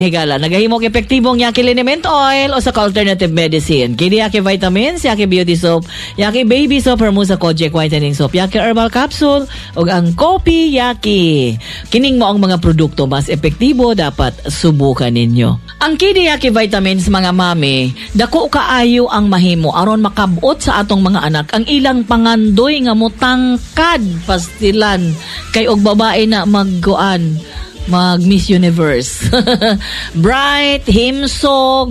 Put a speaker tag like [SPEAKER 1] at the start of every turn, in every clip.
[SPEAKER 1] Higala, nagahimok epektibong Yaki Liniment Oil o sa alternative medicine. Kini Yaki Vitamins, Yaki Beauty Soap, Yaki Baby Soap, Hermosa Kojic Whitening Soap, Yaki Herbal Capsule, o ang Kopi Yaki. Kining mo ang mga produkto mas epektibo, dapat subukan ninyo. Ang Kini Yaki Vitamins, mga mami, dako kaayo ang mahimo aron makabot sa atong mga anak ang ilang pangandoy nga mutangkad pastilan kay og babae na magguan mag Miss Universe. Bright, himsog,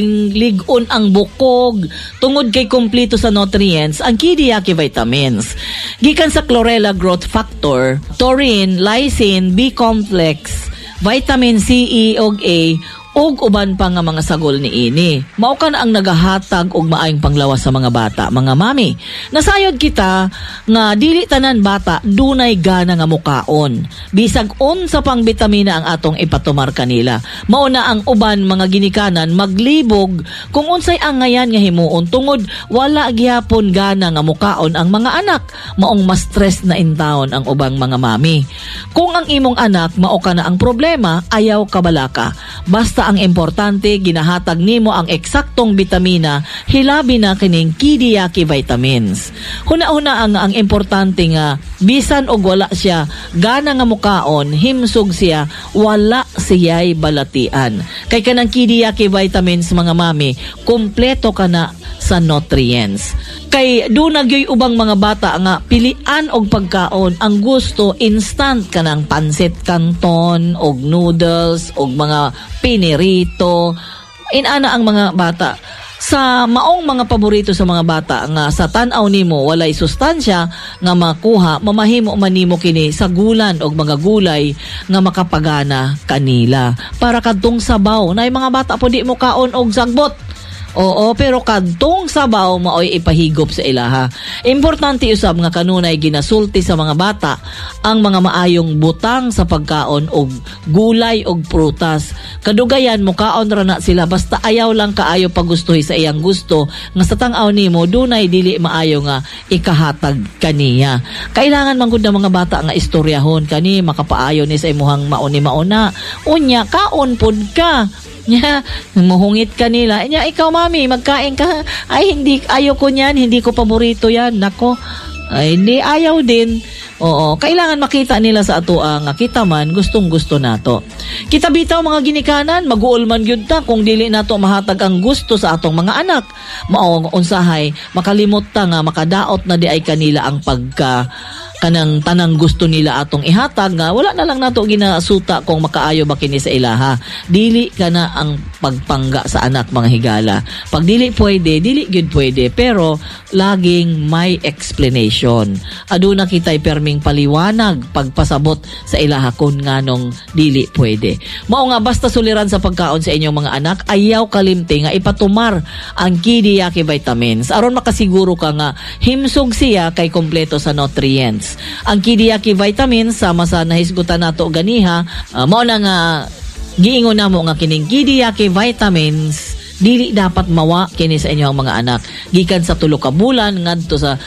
[SPEAKER 1] ligon ang bukog, tungod kay kumpleto sa nutrients ang Kini Yaki Vitamins. Gikan sa Chlorella Growth Factor, taurine, lysine, B-complex, vitamin C, E, ug A, ug uban pa nga mga sagol ni ini. Mao ka na ang nagahatag og maayong panglawas sa mga bata, mga mami. Nasayod kita nga dili tanan bata dunay gana nga mukaon. Bisag unsa pang bitamina ang atong ipatumar kanila. Mao na ang uban mga ginikanan maglibog kung unsay ang ngayan nga himuon tungod wala gihapon gana nga mukaon ang mga anak. Maong ma-stress na in town ang ubang mga mami. Kung ang imong anak mao ka na ang problema, ayaw kabalaka. Basta ang importante, ginahatag nimo ang eksaktong bitamina, hilabi na kining Kini Yaki Vitamins. Huna-huna ang importante nga, bisan og wala siya, gana nga mukaon, himsog siya, wala siya'y balatian. Kay kanang Kini Yaki Vitamins, mga mami, kumpleto ka na sa nutrients. Kay dunagyoy ubang mga bata nga pilian og pagkaon ang gusto instant kanang pansit canton og noodles og mga pinirito. Inana ang mga bata sa maong mga paborito sa mga bata nga sa tan-aw nimo walay sustansya nga makuha, mamahimo man nimo kini sa gulan og mga gulay nga makapagana kanila para kadtong sabaw. Nay mga bata po di mo kaon og sagbot. Oo, pero kadtong sabaw maoy ipahigop sa ilaha. Importante usab nga kanunay ginasulti sa mga bata ang mga maayong butang sa pagkaon og gulay og prutas. Kadugayan mo kaon ra na sila basta ayaw lang kaayo pagustuhi sa iyang gusto nga sa tang-aw nimo dunay dili maayo nga ikahatag kaniya. Kailangan man gud ng mga bata nga istoryahon kani makapaayo ni sa imuhang mauni-mauna. Unya kaon pud ka. Nya, muhungit ka nila. Nya, ikaw mami, magkain ka. Ay, hindi, ayaw ko niyan. Hindi ko paborito yan. Nako, ay, hindi, ayaw din. Oo, kailangan makita nila sa ato nga kita man, gustong-gusto nato. Kita bitaw mga ginikanan, mag-uol man gyud ta kung dili nato mahatag ang gusto sa atong mga anak. Mao unsahay, makalimot ta nga makadaot na di ay kanila ang pagka kanang tanang gusto nila atong ihatag nga wala na lang nato ginasuta kung makaayo ba kini sa ilaha. Dili kana ang pagpangga sa anak, mga higala. Pag dili pwede, dili gyud pwede, pero laging may explanation. Aduna kitay perming paliwanag pagpasabot sa ilaha kung nganong dili pwede. Mao nga basta suliran sa pagkaon sa inyong mga anak, ayaw kalimti nga ipatumar ang Kini Yaki Vitamins aron makasiguro ka nga himsog siya kay kompleto sa nutrients. Ang Kini Yaki Vitamins sama sa nahisgutan nato ganiha, mao na nga giingon namo nga kining Kini Yaki Vitamins dili dapat mawa kini sa inyong mga anak gikan sa 3 ka bulan ngadto sa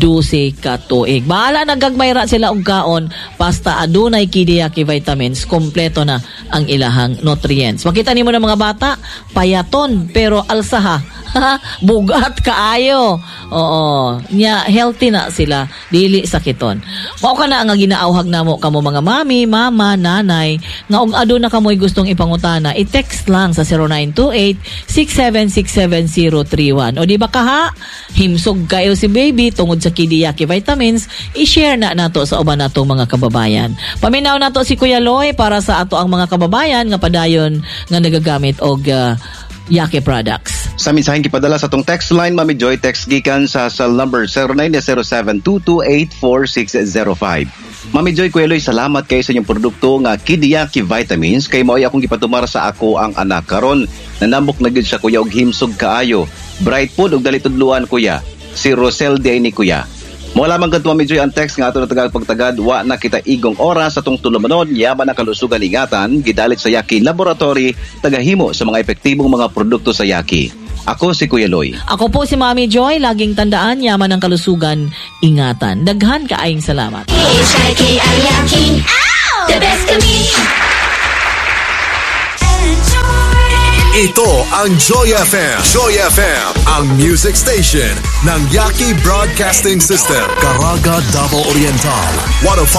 [SPEAKER 1] 12 ka tuig. Bahala nagagmayra sila og kaon basta adunay Kini Yaki Vitamins, kompleto na ang ilahang nutrients. Makita nimo na mga bata, payaton pero alsaha. Bugat kaayo. Oo, nya healthy na sila, dili sakiton. Mao kana ang ginaawhag namo kamo mga mami, mama, nanay nga og aduna kamoy gustong ipangutana, i-text lang sa 0928-6767-031. O di ba kaha, himsog kayo si baby tungod sa Kini Yaki Vitamins, i-share na nato sa uban natong mga kababayan. Paminaw nato si Kuya Loy para sa ato ang mga kababayan nga padayon nga nagagamit og Yaki products.
[SPEAKER 2] Sa mensaheng gipadala sa tong text line, Mami Joy, text gikan sa cell number 090722846605. Mami Joy, Kuya Loy, salamat kayo sa inyong produkto nga Kini Yaki Vitamins kay mao'y akong gipatumar sa ako ang anak karon. Nanamok na gid siya kuya og himsog kaayo. Bright pod og dali tudluan kuya. Si Rosel di ni kuya. Mo lamang kadto Mami Joy ang text nga ato na tagag pagtagad wa na kita igong oras sa tong tulumanon yaman ang kalusugan ingatan gidalit sa Yaki Laboratory tagahimo sa mga epektibong mga produkto sa Yaki. Ako si Kuya Loy.
[SPEAKER 1] Ako po si Mami Joy. Laging tandaan, yaman ang kalusugan, ingatan. Daghan kaayong salamat.
[SPEAKER 3] The best Ito ang Joy FM. Joy FM, ang music station ng Yaki Broadcasting System. Caraga, Davao Oriental. 105